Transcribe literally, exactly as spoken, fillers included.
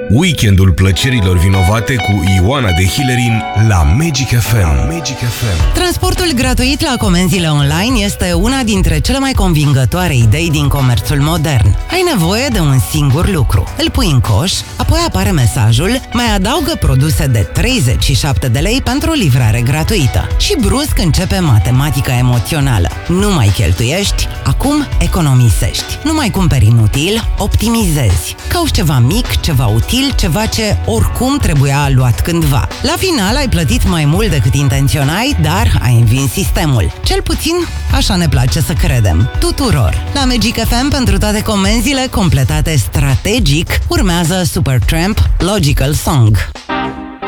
Weekendul plăcerilor vinovate cu Ioana de Hillerin la Magic F M. Magic F M. Transportul gratuit la comenzile online este una dintre cele mai convingătoare idei din comerțul modern. Ai nevoie de un singur lucru. Îl pui în coș, apoi apare mesajul, mai adaugă produse de treizeci și șapte de lei pentru livrare gratuită. Și brusc începe matematica emoțională. Nu mai cheltuiești, acum economisești. Nu mai cumperi inutil, optimizezi. Cauți ceva mic, ceva util, ceva ce oricum trebuia luat cândva. La final ai plătit mai mult decât intenționai, dar ai învins sistemul. Cel puțin așa ne place să credem. Tuturor! La Magic F M, pentru toate comenzile completate strategic, urmează Supertramp Logical Song.